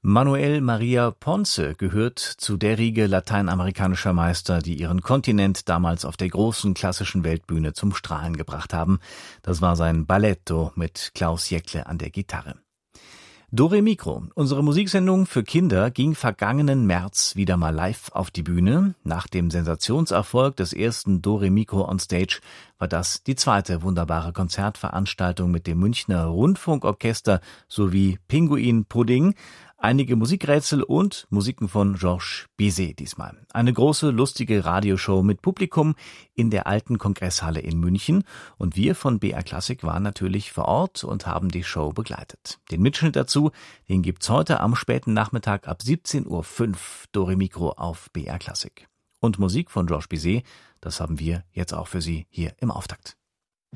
Manuel Maria Ponce gehört zu der Riege lateinamerikanischer Meister, die ihren Kontinent damals auf der großen klassischen Weltbühne zum Strahlen gebracht haben. Das war sein Balletto mit Klaus Jäckle an der Gitarre. Dore Mikro, unsere Musiksendung für Kinder, ging vergangenen März wieder mal live auf die Bühne. Nach dem Sensationserfolg des ersten Dore Mikro on Stage war das die zweite wunderbare Konzertveranstaltung mit dem Münchner Rundfunkorchester sowie Pinguin Pudding. Einige Musikrätsel und Musiken von Georges Bizet diesmal. Eine große, lustige Radioshow mit Publikum in der alten Kongresshalle in München. Und wir von BR Classic waren natürlich vor Ort und haben die Show begleitet. Den Mitschnitt dazu, den gibt's heute am späten Nachmittag ab 17:05 Uhr Dore Mikro auf BR Classic. Und Musik von Georges Bizet, das haben wir jetzt auch für Sie hier im Auftakt.